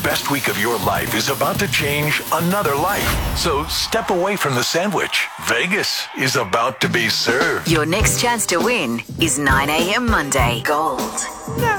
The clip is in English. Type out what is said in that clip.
best week of your life is about to change another life. So step away from the sandwich. Vegas is about to be served. Your next chance to win is 9 a.m. Monday. Gold.